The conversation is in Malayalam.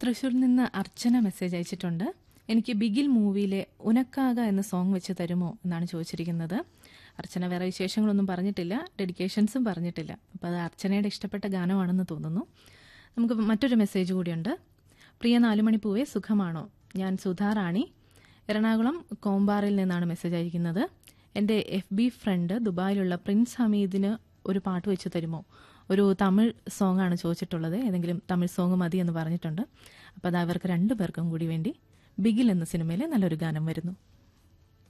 തൃശ്ശൂരിൽ നിന്ന് അർച്ചന മെസ്സേജ് അയച്ചിട്ടുണ്ട്. എനിക്ക് ബിഗിൽ മൂവിയിലെ ഉനക്കാക എന്ന സോങ് വെച്ച് തരുമോ എന്നാണ് ചോദിച്ചിരിക്കുന്നത്. അർച്ചന വേറെ വിശേഷങ്ങളൊന്നും പറഞ്ഞിട്ടില്ല, ഡെഡിക്കേഷൻസും പറഞ്ഞിട്ടില്ല. അപ്പോൾ അത് അർച്ചനയുടെ ഇഷ്ടപ്പെട്ട ഗാനമാണെന്ന് തോന്നുന്നു. നമുക്ക് മറ്റൊരു മെസ്സേജ് കൂടിയുണ്ട്. പ്രിയ നാലുമണിപ്പൂവെ, സുഖമാണോ? ഞാൻ സുധാറാണി, എറണാകുളം കോമ്പാറിൽ നിന്നാണ് മെസ്സേജ് അയക്കുന്നത്. എൻ്റെ FB ഫ്രണ്ട് ദുബായിലുള്ള പ്രിൻസ് ഹമീദിന് ഒരു പാട്ട് വെച്ച് തരുമോ? ഒരു തമിഴ് സോങ് ആണ് ചോദിച്ചിട്ടുള്ളത്. ഏതെങ്കിലും തമിഴ് സോങ് മതി എന്ന് പറഞ്ഞിട്ടുണ്ട്. അപ്പോൾ അത് അവർക്ക് രണ്ടുപേർക്കും കൂടി വേണ്ടി ബിഗിൽ എന്ന സിനിമയിലെ നല്ലൊരു ഗാനം വരുന്നു.